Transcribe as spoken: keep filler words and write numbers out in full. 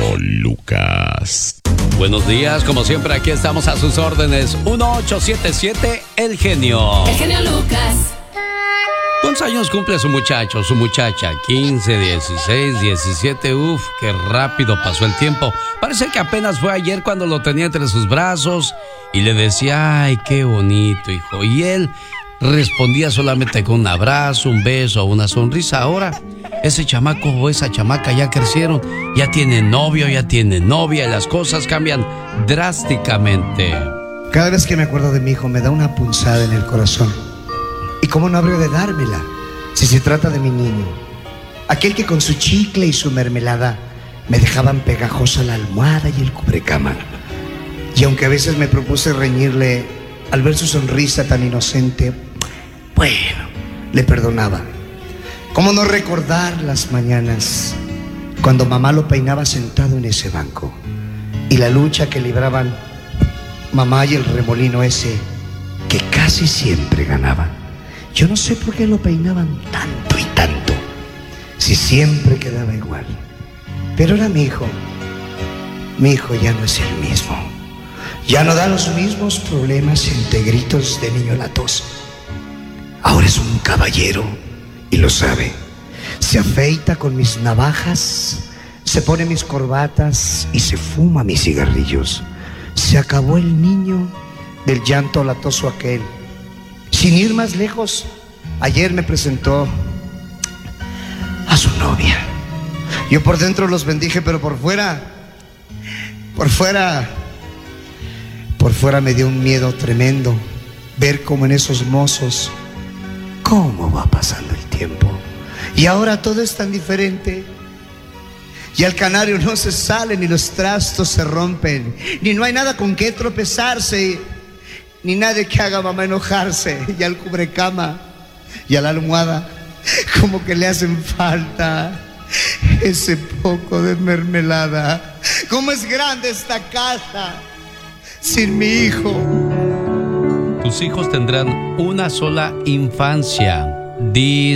genio Lucas. Buenos días, como siempre aquí estamos a sus órdenes. uno ocho siete siete El Genio. El genio Lucas. ¿Cuántos años cumple su muchacho, su muchacha? quince, dieciséis, diecisiete. Uf, qué rápido pasó el tiempo. Parece que apenas fue ayer cuando lo tenía entre sus brazos y le decía, ay, qué bonito, hijo. Y él respondía solamente con un abrazo, un beso o una sonrisa. Ahora, ese chamaco o esa chamaca ya crecieron, ya tienen novio, ya tienen novia y las cosas cambian drásticamente. Cada vez que me acuerdo de mi hijo me da una punzada en el corazón. ¿Y cómo no habría de dármela si se trata de mi niño? Aquel que con su chicle y su mermelada me dejaban pegajosa la almohada y el cubrecama. Y aunque a veces me propuse reñirle al ver su sonrisa tan inocente, bueno, le perdonaba. ¿Cómo no recordar las mañanas cuando mamá lo peinaba sentado en ese banco? Y la lucha que libraban mamá y el remolino ese que casi siempre ganaba. Yo no sé por qué lo peinaban tanto y tanto, si siempre quedaba igual. Pero era mi hijo. Mi hijo ya no es el mismo. Ya no da los mismos problemas entre gritos de niño latoso. Ahora es un caballero y lo sabe. Se afeita con mis navajas, se pone mis corbatas y se fuma mis cigarrillos. Se acabó el niño del llanto latoso aquel. Sin ir más lejos, ayer me presentó a su novia. Yo por dentro los bendije, pero por fuera, por fuera, por fuera me dio un miedo tremendo ver cómo en esos mozos, cómo va pasando el tiempo. Y ahora todo es tan diferente. Y al canario no se sale, ni los trastos se rompen, ni no hay nada con qué tropezarse, ni nadie que haga a mamá enojarse. Y al cubrecama y a la almohada como que le hacen falta ese poco de mermelada. ¿Cómo es grande esta casa sin mi hijo? Tus hijos tendrán una sola infancia. Dis